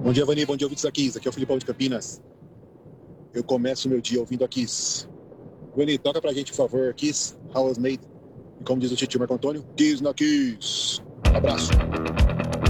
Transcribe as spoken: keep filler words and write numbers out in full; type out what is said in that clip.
Bom dia, Vani. Bom dia, ouvintes da Kiss. Aqui é o Filipão de Campinas. Eu começo o meu dia ouvindo a Kiss. Vani, toca pra gente, por favor, Kiss, How Was Made. E como diz o tio Marco Antônio, Kiss na Kiss. Abraço.